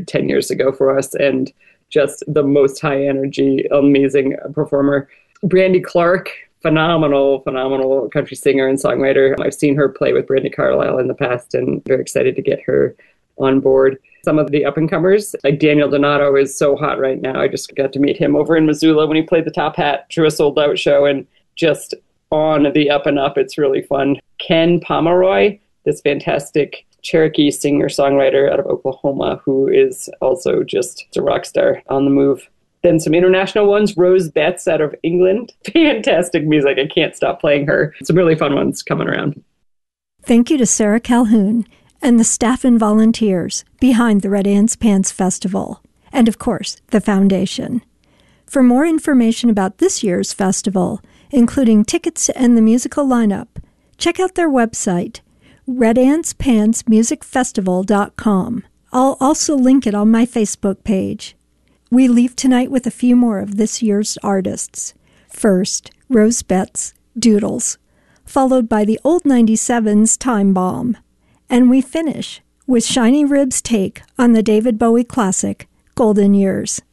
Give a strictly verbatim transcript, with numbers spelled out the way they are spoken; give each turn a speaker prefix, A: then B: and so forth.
A: ten years ago for us, and just the most high energy, amazing performer. Brandi Clark, phenomenal, phenomenal country singer and songwriter. I've seen her play with Brandi Carlile in the past, and very excited to get her on board. Some of the up-and-comers, like Daniel Donato is so hot right now. I just got to meet him over in Missoula when he played the Top Hat to a sold-out show, and just on the up and up. It's really fun. Ken Pomeroy, this fantastic Cherokee singer-songwriter out of Oklahoma, who is also just a rock star on the move. Then some international ones, Rose Betts out of England. Fantastic music. I can't stop playing her. Some really fun ones coming around.
B: Thank you to Sarah Calhoun and the staff and volunteers behind the Red Ants Pants Festival, and of course, the Foundation. For more information about this year's festival, including tickets and the musical lineup, check out their website, red ants pants music festival dot com. I'll also link it on my Facebook page. We leave tonight with a few more of this year's artists. First, Rose Betts, Doodles, followed by the Old ninety-sevens Time Bomb. And we finish with Shiny Rib's take on the David Bowie classic, Golden Years.